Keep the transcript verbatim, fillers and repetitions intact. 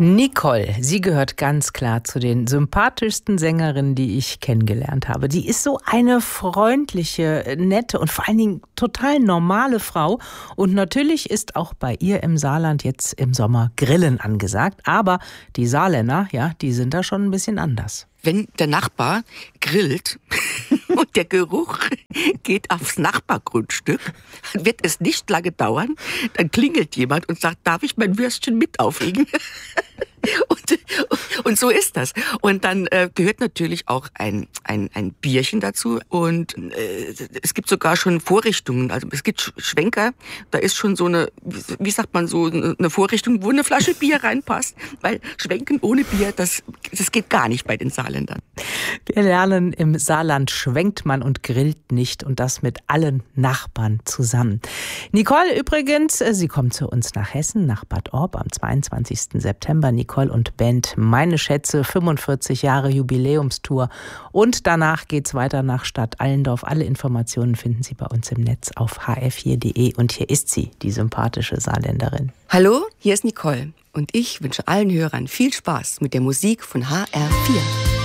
Nicole, sie gehört ganz klar zu den sympathischsten Sängerinnen, die ich kennengelernt habe. Die ist so eine freundliche, nette und vor allen Dingen total normale Frau. Und natürlich ist auch bei ihr im Saarland jetzt im Sommer Grillen angesagt. Aber die Saarländer, ja, die sind da schon ein bisschen anders. Wenn der Nachbar grillt und der Geruch geht aufs Nachbargrundstück, dann wird es nicht lange dauern. Dann klingelt jemand und sagt, darf ich mein Würstchen mit aufhängen? Und, und so ist das. Und dann äh, gehört natürlich auch ein, ein, ein Bierchen dazu. Und äh, es gibt sogar schon Vorrichtungen. Also es gibt Schwenker, da ist schon so eine, wie sagt man so, eine Vorrichtung, wo eine Flasche Bier reinpasst. Weil Schwenken ohne Bier, das, das geht gar nicht bei den Saarländern. Wir lernen, im Saarland schwenkt man und grillt nicht. Und das mit allen Nachbarn zusammen. Nicole übrigens, sie kommt zu uns nach Hessen, nach Bad Orb am zweiundzwanzigsten September. Nicole und Band Meine Schätze, fünfundvierzig Jahre Jubiläumstour. Und danach geht's weiter nach Stadt Allendorf. Alle Informationen finden Sie bei uns im Netz auf h f vier punkt d e. Und hier ist sie, die sympathische Saarländerin. Hallo, hier ist Nicole. Und ich wünsche allen Hörern viel Spaß mit der Musik von H R vier.